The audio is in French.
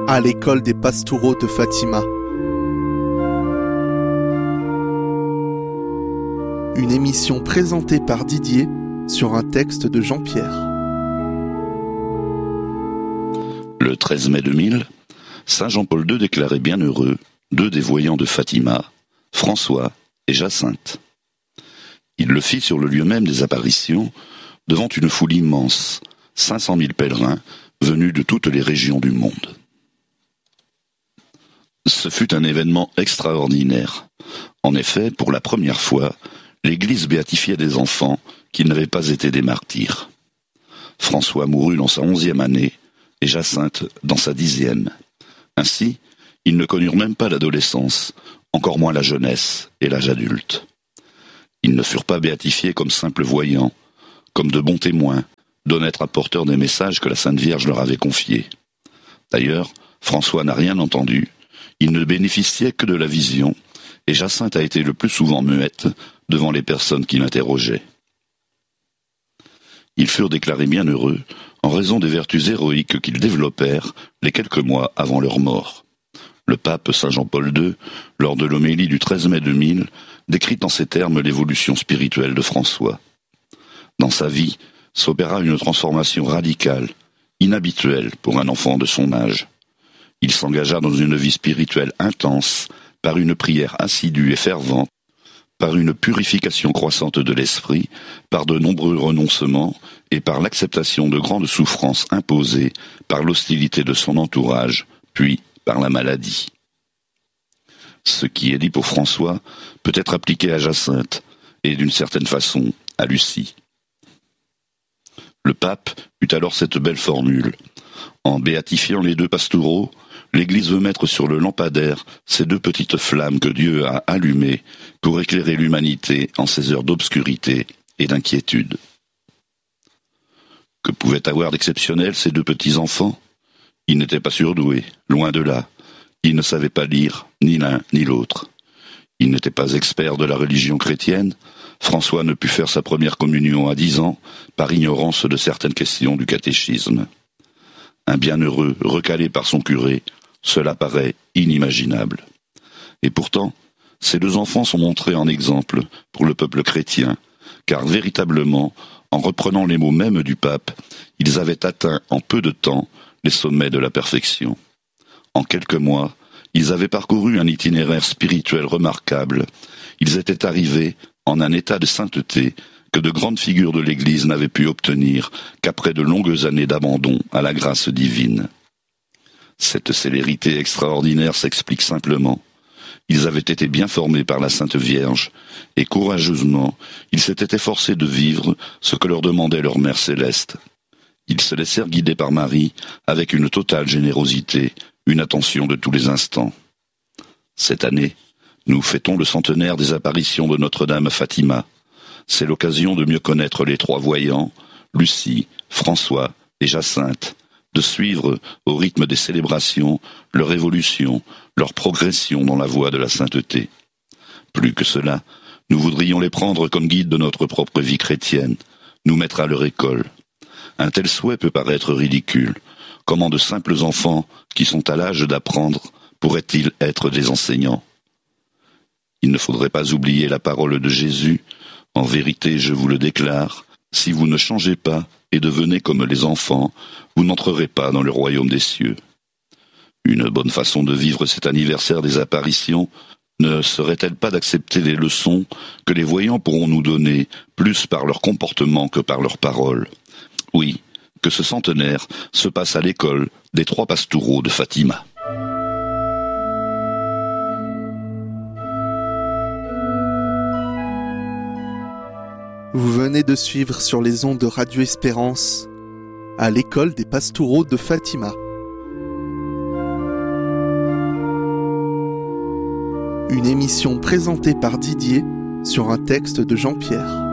à l'école des Pastoureaux de Fatima. Une émission présentée par Didier sur un texte de Jean-Pierre. Le 13 mai 2000, Saint Jean-Paul II déclarait bienheureux deux des voyants de Fatima, François et Jacinthe. Il le fit sur le lieu même des apparitions, devant une foule immense, 500 000 pèlerins venus de toutes les régions du monde. Ce fut un événement extraordinaire. En effet, pour la première fois, l'Église béatifiait des enfants qui n'avaient pas été des martyrs. François mourut dans sa 11e année et Jacinthe dans sa 10e. Ainsi, ils ne connurent même pas l'adolescence, encore moins la jeunesse et l'âge adulte. Ils ne furent pas béatifiés comme simples voyants, comme de bons témoins, d'honnêtes rapporteurs des messages que la Sainte Vierge leur avait confiés. D'ailleurs, François n'a rien entendu, il ne bénéficiait que de la vision, et Jacinthe a été le plus souvent muette devant les personnes qui l'interrogeaient. Ils furent déclarés bienheureux en raison des vertus héroïques qu'ils développèrent les quelques mois avant leur mort. Le pape Saint Jean-Paul II, lors de l'homélie du 13 mai 2000, décrit en ces termes l'évolution spirituelle de François. Dans sa vie, s'opéra une transformation radicale, inhabituelle pour un enfant de son âge. Il s'engagea dans une vie spirituelle intense, par une prière assidue et fervente, par une purification croissante de l'esprit, par de nombreux renoncements et par l'acceptation de grandes souffrances imposées par l'hostilité de son entourage, puis par la maladie. Ce qui est dit pour François peut être appliqué à Jacinthe et d'une certaine façon à Lucie. Le pape eut alors cette belle formule. En béatifiant les deux pastoureaux, l'Église veut mettre sur le lampadaire ces deux petites flammes que Dieu a allumées pour éclairer l'humanité en ces heures d'obscurité et d'inquiétude. Que pouvaient avoir d'exceptionnel ces deux petits enfants ? Ils n'étaient pas surdoués, loin de là. Ils ne savaient pas lire, ni l'un ni l'autre. Ils n'étaient pas experts de la religion chrétienne. François ne put faire sa première communion à 10 ans par ignorance de certaines questions du catéchisme. Un bienheureux recalé par son curé, cela paraît inimaginable. Et pourtant, ces deux enfants sont montrés en exemple pour le peuple chrétien, car véritablement, en reprenant les mots mêmes du pape, ils avaient atteint en peu de temps les sommets de la perfection. En quelques mois, ils avaient parcouru un itinéraire spirituel remarquable. Ils étaient arrivés en un état de sainteté que de grandes figures de l'Église n'avaient pu obtenir qu'après de longues années d'abandon à la grâce divine. Cette célérité extraordinaire s'explique simplement. Ils avaient été bien formés par la Sainte Vierge, et courageusement, ils s'étaient efforcés de vivre ce que leur demandait leur Mère Céleste. Ils se laissèrent guider par Marie avec une totale générosité, une attention de tous les instants. Cette année, nous fêtons le centenaire des apparitions de Notre-Dame à Fatima. C'est l'occasion de mieux connaître les trois voyants, Lucie, François et Jacinthe, de suivre, au rythme des célébrations, leur évolution, leur progression dans la voie de la sainteté. Plus que cela, nous voudrions les prendre comme guides de notre propre vie chrétienne, nous mettre à leur école. Un tel souhait peut paraître ridicule. Comment de simples enfants, qui sont à l'âge d'apprendre, pourraient-ils être des enseignants ? Il ne faudrait pas oublier la parole de Jésus. En vérité, je vous le déclare, si vous ne changez pas et devenez comme les enfants, vous n'entrerez pas dans le royaume des cieux. Une bonne façon de vivre cet anniversaire des apparitions ne serait-elle pas d'accepter les leçons que les voyants pourront nous donner, plus par leur comportement que par leurs paroles ? Oui, que ce centenaire se passe à l'école des trois pastoureaux de Fatima. Vous venez de suivre sur les ondes de Radio Espérance, à l'école des Pastoureaux de Fatima. Une émission présentée par Didier sur un texte de Jean-Pierre.